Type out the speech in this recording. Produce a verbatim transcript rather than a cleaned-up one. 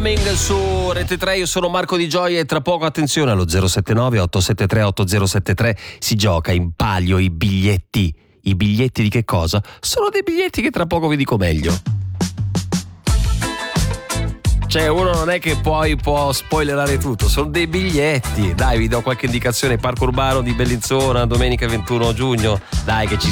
Coming su Rete tre. Io sono Marco Di Gioia e tra poco, attenzione, allo zero sette nove otto sette tre otto zero sette tre si gioca in palio i biglietti. I biglietti di che cosa? Sono dei biglietti che tra poco vi dico meglio. Cioè, uno non è che poi può spoilerare tutto, sono dei biglietti. Dai, vi do qualche indicazione. Parco Urbano di Bellinzona, domenica ventuno giugno. Dai, che ci